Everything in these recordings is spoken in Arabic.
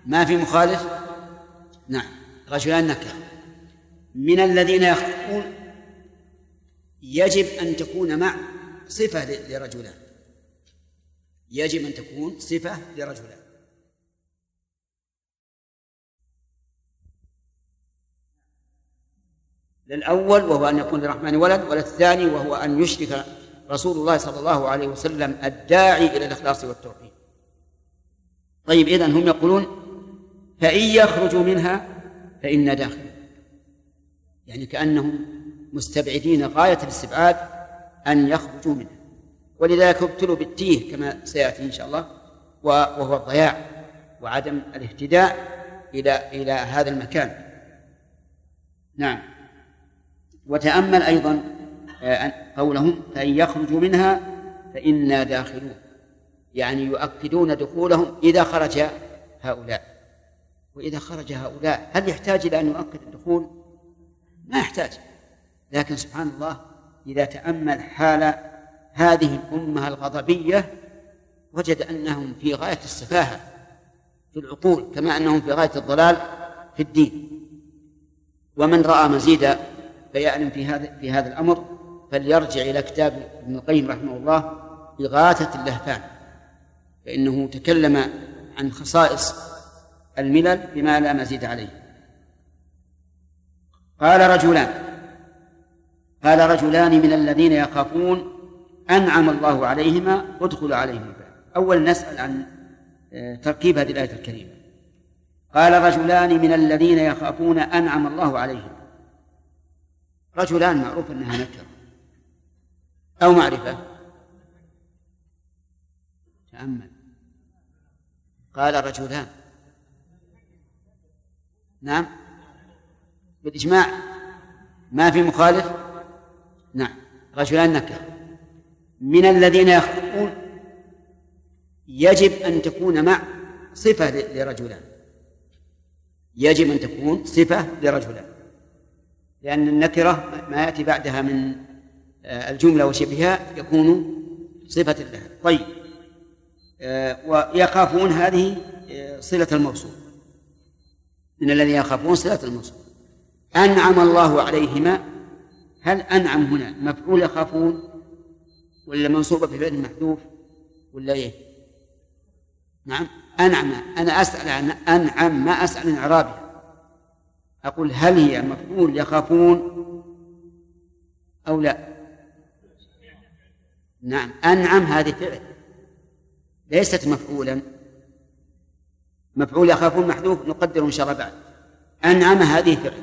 ما في مخالف. نعم، رجلان نكرة. من الذين يخافون يجب أن تكون مع صفة لرجلان، يجب أن تكون صفة لرجلان. للأول وهو أن يكون للرحمن ولد، وللثاني وهو أن يشرك رسول الله صلى الله عليه وسلم الداعي إلى الإخلاص والتوحيد. طيب، إذن هم يقولون فإن يخرجوا منها فإنا داخل، يعني كأنهم مستبعدين غاية الاستبعاد أن يخرجوا منها، ولذلك ابتلوا بالتيه كما سيأتي إن شاء الله، وهو الضياع وعدم الاهتداء إلى هذا المكان. نعم. وتأمل أيضا قولهم فإن يخرجوا منها فإنا داخلون، يعني يؤكدون دخولهم إذا خرج هؤلاء. وإذا خرج هؤلاء هل يحتاج إلى أن يؤكد الدخول؟ ما يحتاج. لكن سبحان الله إذا تأمل حال هذه الأمة الغضبية وجد أنهم في غاية السفاهة في العقول، كما أنهم في غاية الضلال في الدين. ومن رأى مزيد بيان في هذا الأمر فليرجع إلى كتاب ابن القيم رحمه الله إغاثة اللهفان، فإنه تكلم عن خصائص الملل بما لا مزيد عليه. قال رجلان من الذين يخافون أنعم الله عليهما ادخلوا عليهم الباب. أول نسأل عن تركيب هذه الآية الكريمة. قال رجلان من الذين يخافون أنعم الله عليهم. رجلان معروف أنها نكرة أو معرفة. تأمل، قال رجلان، نعم بالإجماع ما في مخالف. نعم، رجلان نكرة. من الذين يخافون يجب أن تكون مع صفة لرجلان، يجب أن تكون صفة لرجلان، لأن النكرة ما يأتي بعدها من الجملة وشبهها يكون صفة لها. طيب، ويخافون هذه صلة الموصول، من الذين يخافون صلة الموصول. أنعم الله عليهما، هل أنعم هنا مفعول يخافون ولا منصوبة بفعل محذوف ولا إيه؟ نعم، أنعم. أنا أسأل عن أنعم ما أسأل عن إعرابها. أقول هل هي مفعول يخافون أو لا؟ نعم، أنعم هذه فعل ليست مفعولا. مفعول يخافون محذوف نقدر إن شاء الله بعد. أنعم هذه فعل.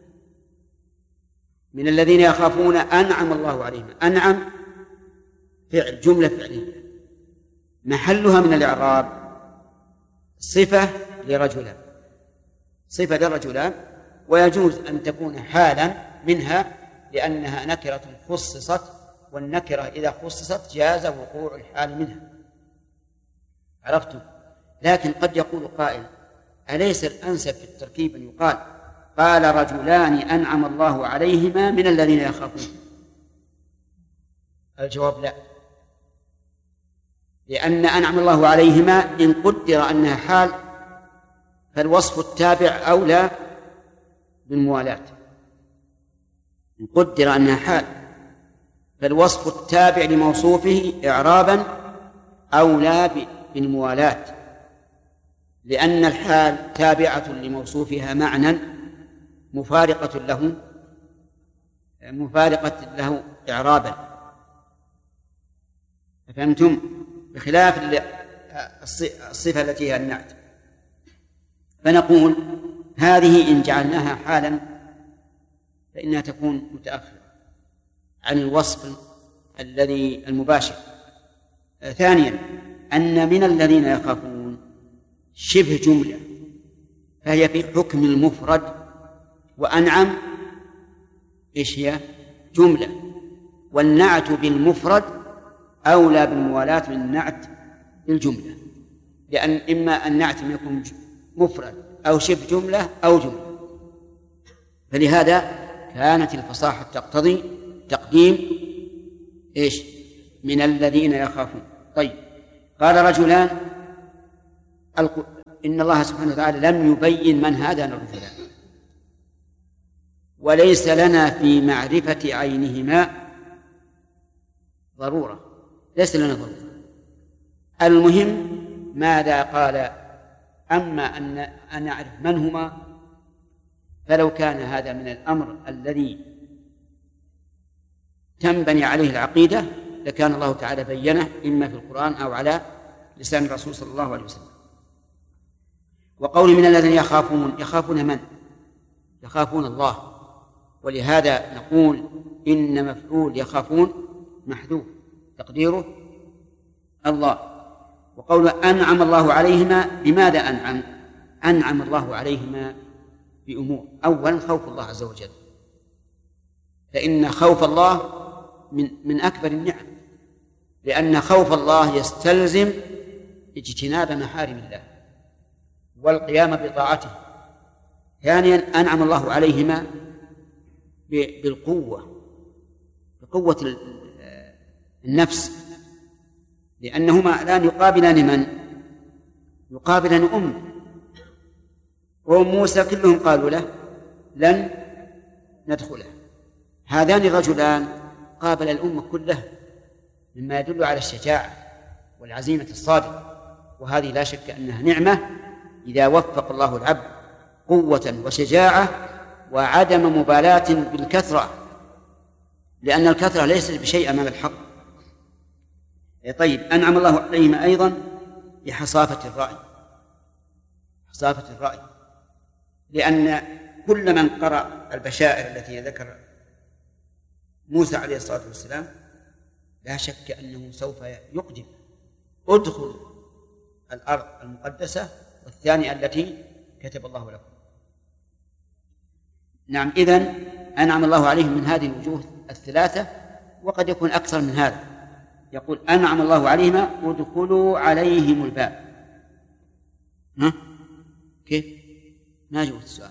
من الذين يخافون أنعم الله عليهم، أنعم فعل، جملة فعلية محلها من الإعراب صفة لرجلان، صفة لرجلان، ويجوز أن تكون حالا منها لأنها نكرة خصصت، والنكرة إذا خصصت جاز وقوع الحال منها. عرفتم؟ لكن قد يقول قائل أليس الأنسب في التركيب أن يقال قال رجلان أنعم الله عليهما من الذين يخافون؟ الجواب لا، لأن أنعم الله عليهما إن قدر أنها حال فالوصف التابع أولى بالموالاة. إن قدر أنها حال فالوصف التابع لموصوفه إعرابا أولى بالموالاة، لأن الحال تابعة لموصوفها معنى مفارقة له إعرابا. فهمتم؟ بخلاف الصفة التي هي النعت. فنقول هذه إن جعلناها حالا فإنها تكون متأخرة عن الوصف الذي المباشر. ثانيا، أن من الذين يخافون شبه جملة، فهي في حكم المفرد، وأنعم إيش هي؟ جملة، والنعت بالمفرد أولى بالموالاة من النعت بالجملة، لأن إما النعت يكون مفرد أو شبه جملة أو جملة. فلهذا كانت الفصاحة تقتضي تقديم إيش؟ من الذين يخافون. طيب، قال رجلان إن الله سبحانه وتعالى لم يبين من هذان الرجلان، وليس لنا في معرفة عينهما ضرورة، ليس لنا ضرورة. المهم ماذا قال؟ أما أن نعرف من هما، فلو كان هذا من الأمر الذي تنبني عليه العقيدة لكان الله تعالى بينه إما في القرآن أو على لسان الرسول صلى الله عليه وسلم. وقول من الذين يخافون من؟ يخافون الله، ولهذا نقول إن مفعول يخافون محذوف تقديره الله. وقول أنعم الله عليهما، بماذا أنعم؟ أنعم الله عليهما بأمور. أولا خوف الله عز وجل، فإن خوف الله من أكبر النعم، لأن خوف الله يستلزم اجتناب محارم الله والقيام بطاعته. ثانيا أنعم الله عليهما بقوة النفس، لأنهما الآن يقابلان من؟ يقابلان وأم موسى كلهم قالوا له لن ندخله. هذان الرجلان قابل الأمة كلها، مما يدل على الشجاعة والعزيمة الصادقة، وهذه لا شك أنها نعمة إذا وفق الله العبد قوة وشجاعة وعدم مبالاة بالكثرة، لأن الكثرة ليست بشيء أمام الحق. طيب أنعم الله عليهما أيضا بحصافة الرأي، حصافة الرأي، لأن كل من قرأ البشائر التي ذكر موسى عليه الصلاة والسلام لا شك أنه سوف يقدم ادخل الأرض المقدسة والثانية التي كتب الله لكم. نعم، إذن أنعم الله عليهم من هذه الوجوه الثلاثة، وقد يكون أكثر من هذا. يقول أنعم الله عليهما ادخلوا عليهم الباب. كيف؟ ما جاوبت السؤال.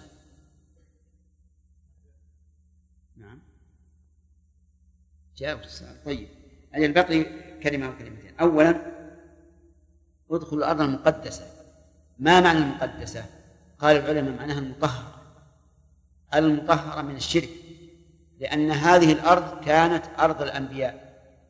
نعم جاوبت السؤال. طيب أجل بقي كلمة وكلمتين. أولا ادخلوا الأرض المقدسة. ما معنى المقدسة؟ قال العلماء معناها المطهرة من الشرك، لأن هذه الأرض كانت أرض الأنبياء.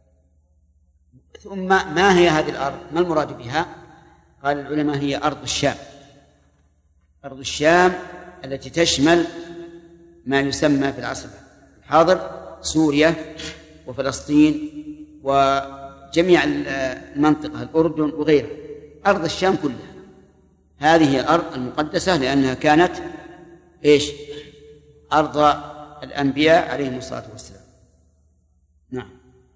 ثم ما هي هذه الأرض؟ ما المراد بها؟ قال العلماء هي أرض الشام. أرض الشام التي تشمل ما يسمى في العصر الحاضر سوريا وفلسطين وجميع المنطقة، الأردن وغيرها، أرض الشام كلها. هذه هي الأرض المقدسة لأنها كانت أرض الأنبياء عليهم الصلاة والسلام. نعم.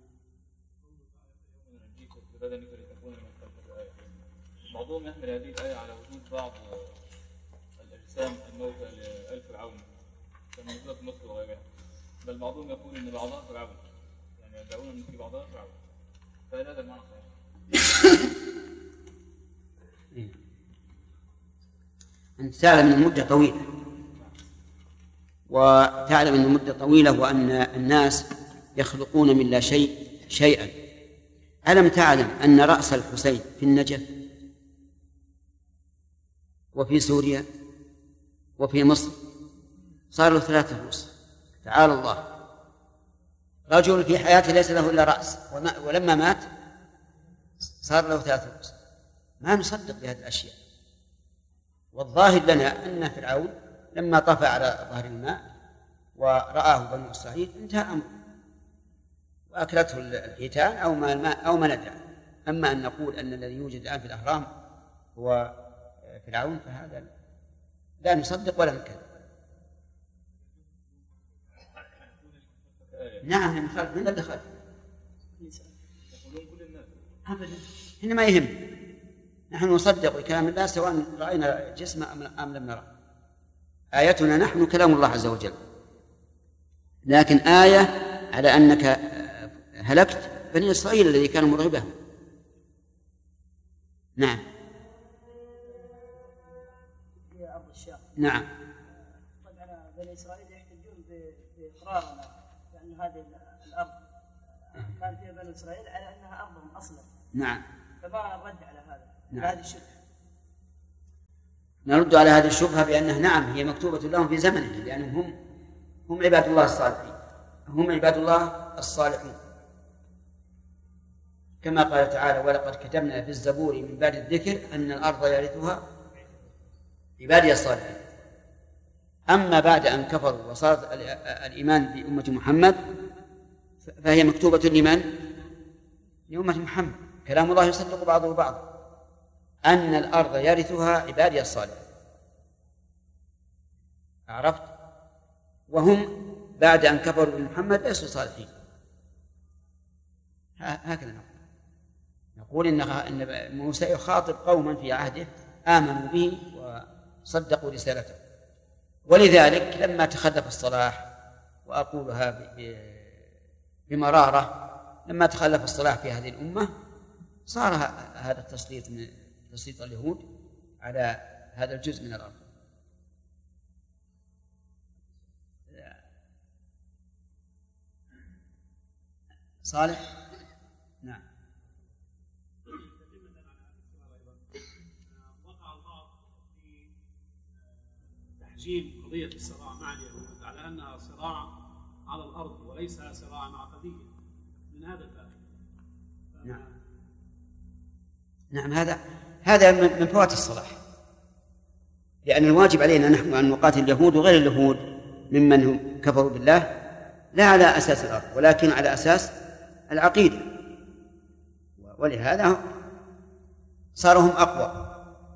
بعضهم يحمل هذه الآية على وجود بعض الأجسام الموتى لآل فرعون كما موجودة في مصر وغيرها، بل بعضهم يقول إن بعضها فرعون، يعني يدعون أن في بعضها فرعون، فهل هذا المعنى صحيح؟ أنت تعلم أن المدة طويلة، وتعلم أن المدة طويلة وأن الناس يخلقون من لا شيء شيئا. ألم تعلم أن رأس الحسين في النجف وفي سوريا وفي مصر صار له 3 رؤوس؟ تعالى الله. رجل في حياته ليس له إلا رأس، ولما مات صار له 3 رؤوس. ما نصدق بهذه الأشياء. والظاهر لنا أن فرعون لما طفى على ظهر الماء ورآه بنو إسرائيل انتهى أمره وأكلته الحيتان أو ما ندع. أما أن نقول أن الذي يوجد الآن في الأهرام هو فرعون فهذا لا نصدق ولا نكذب. نعم من اللي خلف أبدا، هنا ما يهم. نحن نصدق بكلام الله سواء رأينا جسم أم لم نرى. آيتنا نحن كلام الله عز وجل، لكن آية على أنك هلكت بني إسرائيل الذي كان مرعبهم. نعم. هي أرض الشام. نعم. طبعا بني إسرائيل يحتجون بإقرارنا لأن هذه الأرض كان فيها بني إسرائيل على أنها أرضهم أصلا. نعم. فما الرد على هذا؟ نعم. هذه الشبهة. نرد على هذه الشبهة بأنها نعم هي مكتوبة لهم في زمنهم، لأنهم هم عباد الله الصالحين، هم عباد الله الصالحون، كما قال تعالى: ولقد كتبنا في الزبور من بعد الذكر أن الأرض يرثها عبادي الصالحين. أما بعد أن كفروا وصارت الإيمان بأمة محمد فهي مكتوبة لمن؟ لأمة محمد. كلام الله يصدق بعضه بعضا، أن الأرض يرثها عبادي الصالحين. عرفت؟ وهم بعد أن كفروا بمحمد ليسوا صالحين. هكذا نقول إن موسى يخاطب قوما في عهده آمنوا به وصدقوا رسالته، ولذلك لما تخلف الصلاح، وأقولها بمرارة، لما تخلف الصلاح في هذه الأمة صار هذا التسليط من تسليط اليهود على هذا الجزء من الأرض. صالح؟ نعم. وقع البعض في تحجيم قضية الصراع مع اليهود على أنها صراع على الأرض وليس صراعا عقديا من هذا الباب. نعم هذا من فوات الصلاح، لأن الواجب علينا نحن أن نقاتل اليهود وغير اليهود ممن هم كفروا بالله لا على أساس الأرض ولكن على أساس العقيدة، ولهذا صاروا هم أقوى.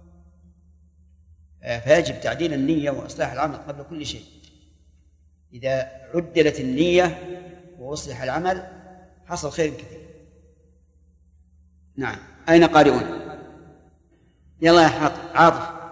فيجب تعديل النية وإصلاح العمل قبل كل شيء. إذا عدلت النية وأصلح العمل حصل خير كثير. نعم. أين قارئون؟ يلا يا عاطف.